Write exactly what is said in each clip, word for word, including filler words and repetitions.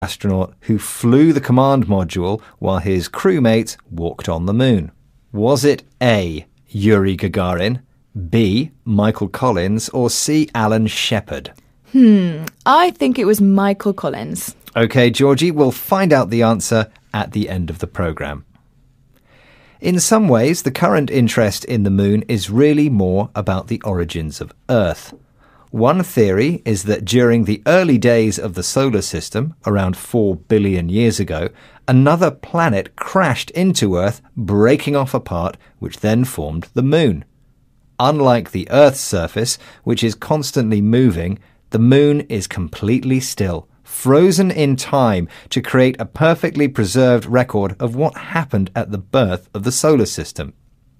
astronaut who flew the command module while his crewmates walked on the moon? Was it A, Yuri Gagarin, B, Michael Collins, or C, Alan Shepard? Hmm, I think it was Michael Collins. OK, Georgie, we'll find out the answer at the end of the programme. In some ways, the current interest in the moon is really more about the origins of Earth. One theory is that during the early days of the solar system, around four billion years ago, another planet crashed into Earth, breaking off a part which then formed the moon. Unlike the Earth's surface, which is constantly moving, the moon is completely still, frozen in time to create a perfectly preserved record of what happened at the birth of the solar system.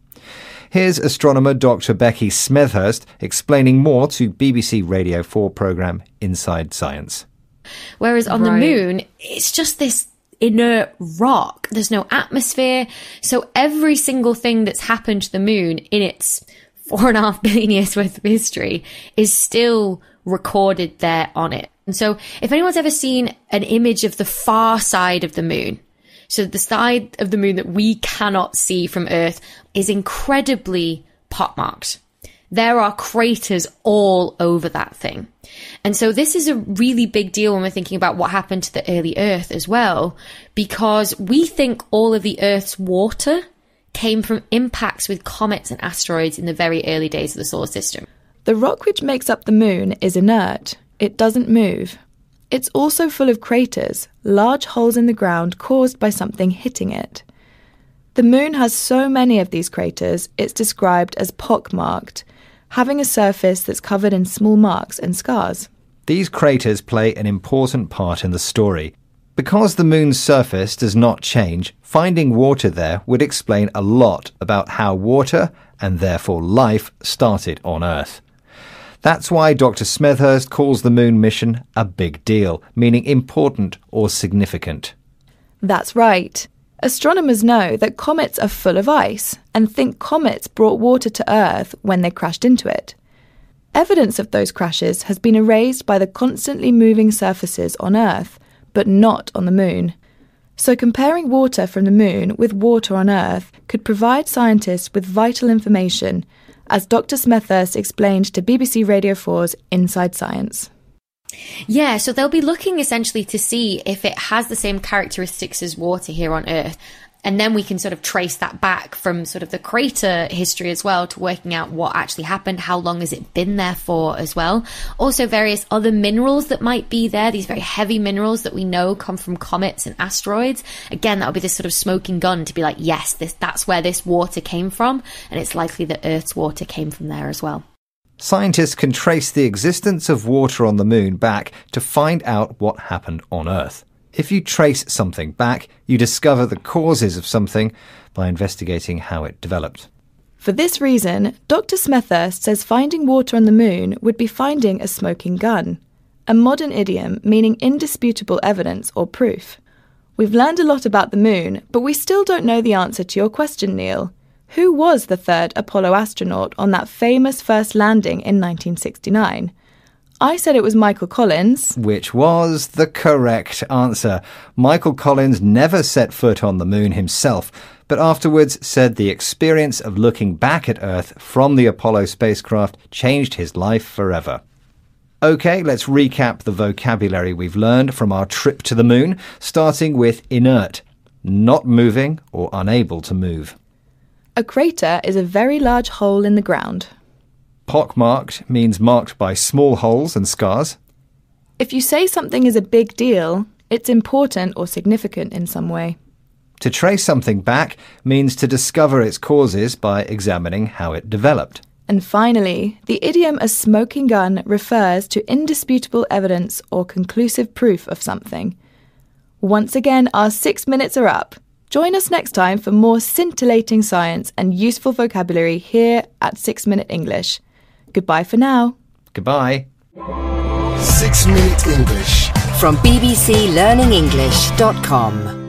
Here's astronomer Doctor Becky Smethurst explaining more to B B C Radio four programme Inside Science. Whereas on Right. the moon, it's just this inert rock. There's no atmosphere. So every single thing that's happened to the moon in its four and a half billion years worth of history is still recorded there on it. And so if anyone's ever seen an image of the far side of the moon, so the side of the moon that we cannot see from Earth is incredibly pockmarked. There are craters all over that thing. And so this is a really big deal when we're thinking about what happened to the early Earth as well, because we think all of the Earth's water came from impacts with comets and asteroids in the very early days of the solar system. The rock which makes up the moon is inert. It doesn't move. It's also full of craters, large holes in the ground caused by something hitting it. The moon has so many of these craters, it's described as pockmarked, having a surface that's covered in small marks and scars. These craters play an important part in the story. Because the moon's surface does not change, finding water there would explain a lot about how water, and therefore life, started on Earth. That's why Doctor Smethurst calls the moon mission a big deal, meaning important or significant. That's right. Astronomers know that comets are full of ice and think comets brought water to Earth when they crashed into it. Evidence of those crashes has been erased by the constantly moving surfaces on Earth, but not on the moon. So comparing water from the moon with water on Earth could provide scientists with vital information, as Doctor Smethurst explained to B B C Radio four's Inside Science. Yeah, so they'll be looking essentially to see if it has the same characteristics as water here on Earth. And then we can sort of trace that back from sort of the crater history as well to working out what actually happened, how long has it been there for as well. Also various other minerals that might be there, these very heavy minerals that we know come from comets and asteroids. Again, that would be this sort of smoking gun to be like, yes, this that's where this water came from, and it's likely that Earth's water came from there as well. Scientists can trace the existence of water on the moon back to find out what happened on Earth. If you trace something back, you discover the causes of something by investigating how it developed. For this reason, Doctor Smethurst says finding water on the moon would be finding a smoking gun, a modern idiom meaning indisputable evidence or proof. We've learned a lot about the moon, but we still don't know the answer to your question, Neil. Who was the third Apollo astronaut on that famous first landing in nineteen sixty-nine? I said it was Michael Collins. Which was the correct answer. Michael Collins never set foot on the moon himself, but afterwards said the experience of looking back at Earth from the Apollo spacecraft changed his life forever. OK, let's recap the vocabulary we've learned from our trip to the moon, starting with inert, not moving or unable to move. A crater is a very large hole in the ground. Pockmarked means marked by small holes and scars. If you say something is a big deal, it's important or significant in some way. To trace something back means to discover its causes by examining how it developed. And finally, the idiom a smoking gun refers to indisputable evidence or conclusive proof of something. Once again, our six minutes are up. Join us next time for more scintillating science and useful vocabulary here at Six Minute English. Goodbye for now. Goodbye. Six Minute English from b b c learning english dot com.